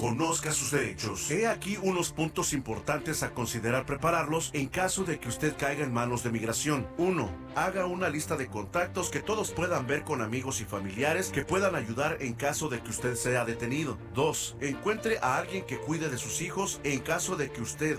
Conozca sus derechos. He aquí unos puntos importantes a considerar prepararlos en caso de que usted caiga en manos de migración. 1. Haga una lista de contactos que todos puedan ver con amigos y familiares que puedan ayudar en caso de que usted sea detenido. 2. Encuentre a alguien que cuide de sus hijos en caso de que usted